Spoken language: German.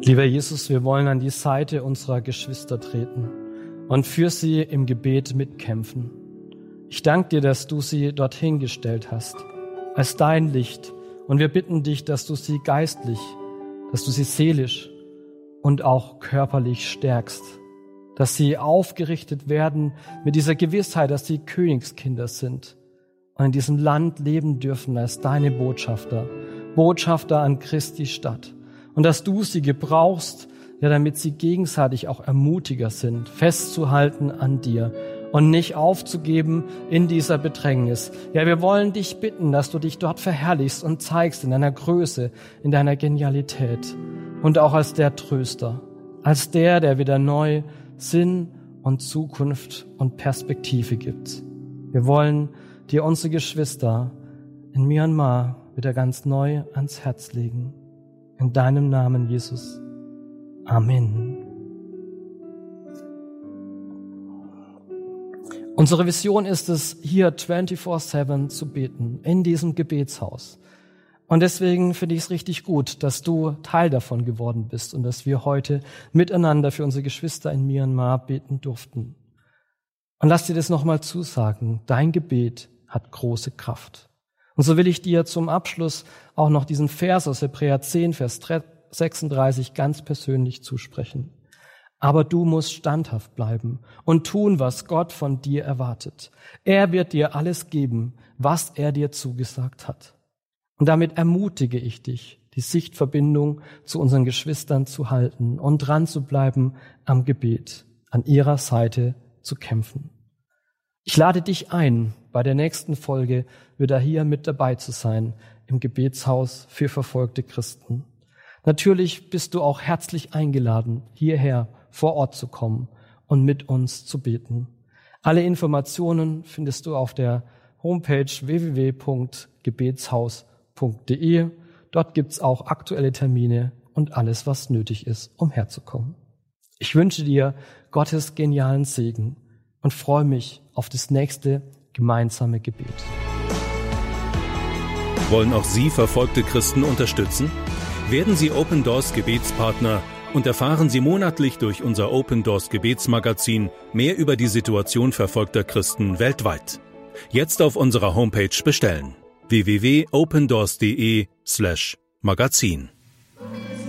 Lieber Jesus, wir wollen an die Seite unserer Geschwister treten und für sie im Gebet mitkämpfen. Ich danke dir, dass du sie dorthin gestellt hast, als dein Licht. Und wir bitten dich, dass du sie geistlich, dass du sie seelisch und auch körperlich stärkst, dass sie aufgerichtet werden mit dieser Gewissheit, dass sie Königskinder sind und in diesem Land leben dürfen als deine Botschafter an Christi Stadt. Und dass du sie gebrauchst, ja, damit sie gegenseitig auch Ermutiger sind, festzuhalten an dir und nicht aufzugeben in dieser Bedrängnis. Ja, wir wollen dich bitten, dass du dich dort verherrlichst und zeigst in deiner Größe, in deiner Genialität und auch als der Tröster, als der wieder neu Sinn und Zukunft und Perspektive gibt. Wir wollen dir unsere Geschwister in Myanmar wieder ganz neu ans Herz legen. In deinem Namen, Jesus. Amen. Unsere Vision ist es, hier 24/7 zu beten, in diesem Gebetshaus. Und deswegen finde ich es richtig gut, dass du Teil davon geworden bist und dass wir heute miteinander für unsere Geschwister in Myanmar beten durften. Und lass dir das nochmal zusagen, dein Gebet hat große Kraft. Und so will ich dir zum Abschluss auch noch diesen Vers aus Hebräer 10, Vers 36 ganz persönlich zusprechen. Aber du musst standhaft bleiben und tun, was Gott von dir erwartet. Er wird dir alles geben, was er dir zugesagt hat. Und damit ermutige ich dich, die Sichtverbindung zu unseren Geschwistern zu halten und dran zu bleiben am Gebet, an ihrer Seite zu kämpfen. Ich lade dich ein, bei der nächsten Folge wieder hier mit dabei zu sein, im Gebetshaus für verfolgte Christen. Natürlich bist du auch herzlich eingeladen, hierher vor Ort zu kommen und mit uns zu beten. Alle Informationen findest du auf der Homepage www.gebetshaus.de. Dort gibt's auch aktuelle Termine und alles, was nötig ist, um herzukommen. Ich wünsche dir Gottes genialen Segen und freue mich auf das nächste gemeinsame Gebet. Wollen auch Sie verfolgte Christen unterstützen? Werden Sie Open Doors Gebetspartner und erfahren Sie monatlich durch unser Open Doors Gebetsmagazin mehr über die Situation verfolgter Christen weltweit. Jetzt auf unserer Homepage bestellen: www.opendoors.de/magazin.